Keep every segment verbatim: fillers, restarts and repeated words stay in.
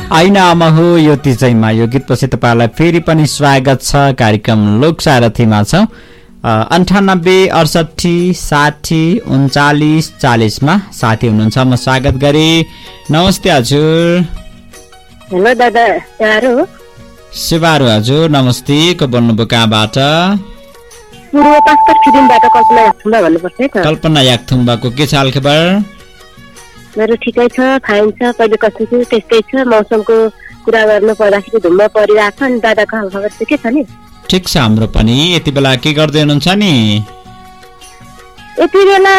ऐन आमा हो यो तिजैमा यो गीतपछि तपाईँलाई फेरि पनि स्वागत छ कार्यक्रम लोकसारथीमा छौँ अन्ठानब्बे अडसठी साठी उन्चालिस चालिसमा साथी हुनुहुन्छ म स्वागत गरेँ। नमस्ते हजुर। हेलो दादा यारो शिवारू हजुर नमस्ते। को बोल्नुभयो कहाँबाट? पूर्व पास्टर फिल्मबाट कल्पना याक्थुम्बा भन्नुपर्छ है त। कल्पना याक्थुम्बाको के छ हालखबर? मेरो ठिकै छ, फाइन छ, कहिले कस्तो छु त्यस्तै छ। मौसमको कुरा गर्नु पर्दाखेरि धुम्म परिरहेको छ। अनि दादाको हालखबर चाहिँ के छ नि? ठिक छ हाम्रो पनि। यति बेला के गर्दै हुनुहुन्छ नि? यति बेला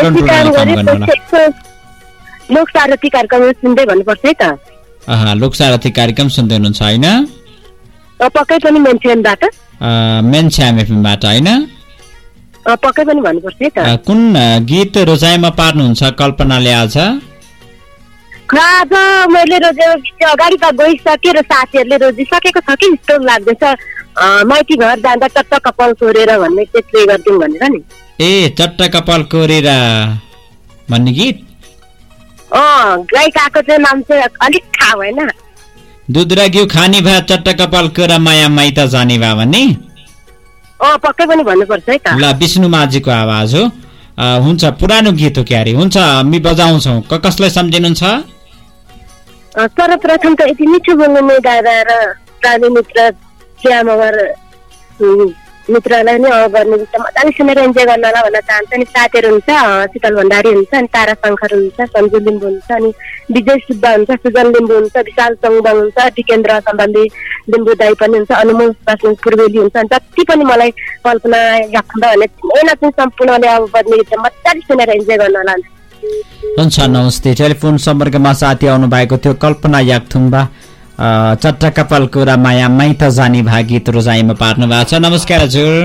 लोकसारथी कार्यक्रम सुन्दै भन्नुपर्छ है त। अहा लोकसारथी कार्यक्रम सुन्दै हुनुहुन्छ होइन? पक्कै पनि मेन्सेनबाट मेन्स्याम एफएमबाट होइन? पक्कै पनि भन्नुपर्छ है त। कुन गीत रोजाइमा पार्नुहुन्छ कल्पनाले आज? आज मैले रोजेको गीत अगाडि त गइसकेँ र साथीहरूले रोजिसकेको छ कि जस्तो लाग्दैछ। माइती घर जाँदा चट्ट कपाल कोरेर भन्ने चाहिँ प्ले गरिदिउँ भनेर नि। ए चट्ट कपाल कोरेर भन्ने गीत? अँ गायिकाको चाहिँ नाम चाहिँ अलिक थाहा भएन। दुध र घिउ खाने भए चट्ट कपाल कोरा माया माइत जाने भए भन्ने? अँ पक्कै पनि भन्नुपर्छ है त। ल विष्णु माझीको आवाज हो। हुन्छ पुरानो गीत हो क्यारे। हुन्छ हामी बजाउँछौँ। क कसलाई सम्झिनुहुन्छ? सर्वप्रथम त यति मिठो बोल्ने दादा र प्राणी मित्र चिया मगर मित्रलाई नै अ गर्ने गीत मजाले सुनेर इन्जोय गर्नलाई भन्न चाहन्छ। अनि साथीहरू हुन्छ शीतल भण्डारी हुन्छ, अनि तारा शङ्कर हुन्छ, सन्जु लिम्बू हुन्छ, अनि विजय सुब्बा हुन्छ, सुजन लिम्बू हुन्छ, विशाल चौबङ हुन्छ, टिकेन्द्र सम्बन्धी लिम्बू दाई पनि हुन्छ, अनुमोल बास्लिङ पूर्वेली हुन्छ। अनि जति पनि मलाई कल्पना याक्थुम्बा भन्ने मेहनत चाहिँ सम्पूर्णले अब बज्ने गीत मजाले सुनेर इन्जोय गर्नलाई हुन्छ। नमस्ते। टेलिफोन सम्पर्कमा साथी आउनु भएको थियो कल्पना याक्थुम्बा। चट्टा कपाल कोरा माया माइत जाने भए गीत रोजाइमा पार्नु भएको छ। नमस्कार हजुर।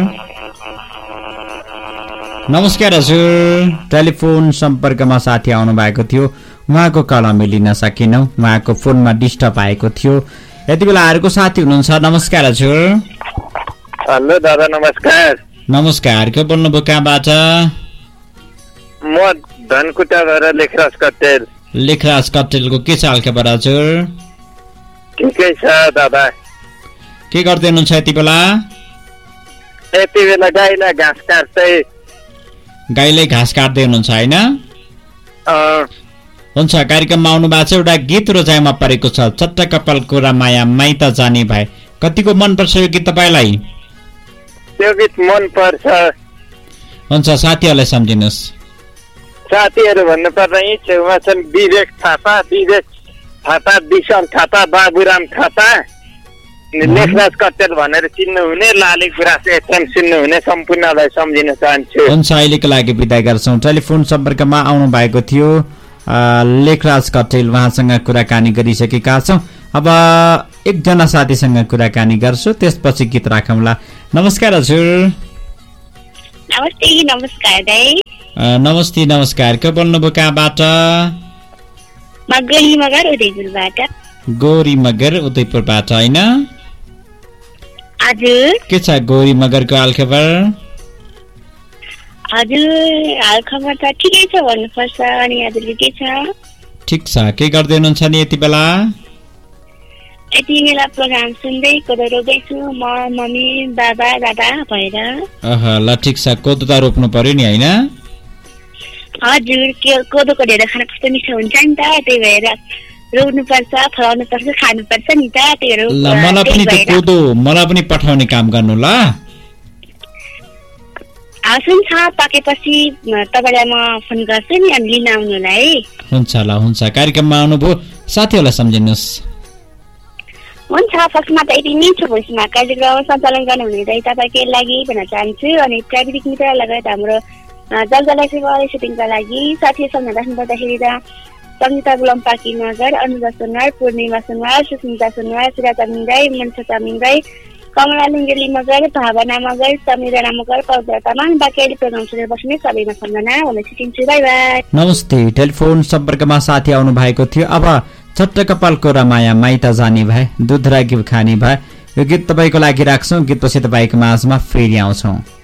नमस्कार हजुर। टेलिफोन सम्पर्कमा साथी आउनु भएको थियो, उहाँको कल हामी लिन सकेनौँ, उहाँको फोनमा डिस्टर्ब आएको थियो। यति बेला अर्को साथी हुनुहुन्छ। नमस्कार हजुर। हेलो दादा नमस्कार। नमस्कार। के बोल्नुभयो कहाँबाट? म धनकुटाबाट लेखराज कटेल। लेखराज कटेलको के छ हालखबर हजुर? ठिकै छ दादा। के गर्दै हुनुहुन्छ यति बेला? यति बेला गाईलाई घाँस काट्दै। गाईलाई घाँस काट्दै हुनुहुन्छ होइन? हुन्छ कार्यक्रममा आउनु भएको छ। एउटा गीत रोजाइमा परेको छ चट्ट कपाल कोरा माया माइत जाने भए। कतिको मन पर्छ यो गीत तपाईँलाई? त्यो गीत मन पर्छ। हुन्छ साथीहरूलाई सम्झिनुहोस्। साथीहरू भन्नुपर्दा यही छेउमा छन् विवेक थापा, विवेक थापा, विशाल थापा, बाबुराम थापा, लेखराज कटेल भनेर चिन्नुहुने, लाली गुराँस एफएम सुन्नुहुने सम्पूर्णलाई सम्झिन चाहन्छु। हुन्छ अहिलेको लागि बिदा गर्छौँ। टेलिफोन सम्पर्कमा आउनु भएको थियो लेखराज कटेल, उहाँसँग कुराकानी गरिसकेका छौँ। अब एकजना साथीसँग कुराकानी गर्छु, त्यसपछि गीत राखौँला। नमस्कार हजुर। नमस्ते। नमस्कार दाइ। नमस्ते नमस्कार। के बोल्नुभयो कहाँबाट? गोरी मगर उदयपुरबाट। गोरी मगर उदयपुरबाट होइन? हजुर। के छ गोरी मगरको हालखबर? हजुर हालखबर त ठिकै छ भन्नुपर्छ। अनि हजुरले के छ? ठिक छ। के गर्दै हुनुहुन्छ नि यति बेला? यति बेला प्रोग्राम सुन्दै कोदो रोप्दैछु म, मम्मी, बाबा, दादा भएर। अह ल ठिक छ। कोदो त रोप्नु पर्यो नि होइन? हजुर कोदोको ढेँडो खान कस्तो मिठो हुन्छ नि त, त्यही भएर रोप्नुपर्छ, फलाउनु पर्छ, खानुपर्छ नि त। त्यही ल मलाई पनि त्यो कोदो मलाई पनि पठाउने काम गर्नु ल। हुन्छ पाकेपछि तपाईँलाई म फोन गर्छु नि अनि लिन आउनुलाई। हुन्छ ल हुन्छ। कार्यक्रममा आउनुभयो, साथीहरूलाई सम्झिनुहोस्। हुन्छ। फर्स्टमा त यति मिठो भोइसमा कार्यक्रम सञ्चालन गर्नुहुने तपाईँकै लागि भन्न चाहन्छु। अनि प्राविधिक मित्र लगायत हाम्रो जलजलाई सुटिङका लागि साथीहरू सम्झना राख्नुपर्दाखेरि त सङ्गीता गुलाम पाकी नगर, अनुजा सुनवार, पूर्णिमा सुनवार, सुस्मिता सुनवार, सुराता मिङ्गाई, मनसता मिङ्गाई, कमला लिङ्गेली मगर, भावना मगर, समिरा मगर, पवित्र तामाङ, बाँकी अहिले प्रोग्राम सुनेर बस्ने सबैमा सम्झना भन्न सिकिन्छु। By by. नमस्ते। टेलिफोन सम्पर्कमा साथी आउनु भएको थियो। अब चट्ट कपाल कोरा माया माइत जाने भए, दुध र घिउ खाने भए, यो गीत तपाईँको लागि राख्छौँ। गीतपछि तपाईँको माझमा फेरि आउँछौँ।